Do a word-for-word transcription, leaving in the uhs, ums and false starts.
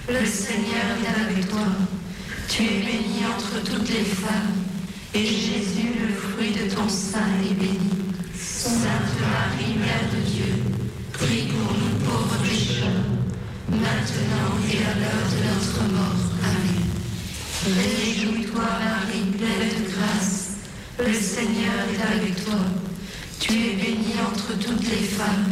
Le Seigneur est avec toi. Tu es bénie entre toutes les femmes, et Jésus, le fruit de ton sein, est béni. Sainte Marie, Mère de Dieu, prie pour nous pauvres pécheurs, maintenant et à l'heure de notre mort. Amen. Réjouis-toi, Marie, pleine de grâce, le Seigneur est avec toi. Tu es bénie entre toutes les femmes,